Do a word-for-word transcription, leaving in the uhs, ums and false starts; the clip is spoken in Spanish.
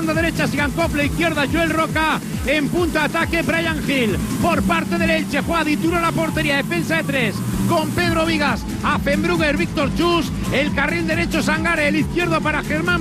banda derecha Sigan Cople, izquierda Joel Roca, en punta de ataque Brian Hill. Por parte del Elche juega Dituro a la portería, defensa de tres con Pedro Vigas, Affenbrugger, Víctor Chus, el carril derecho Sangare, el izquierdo para Germán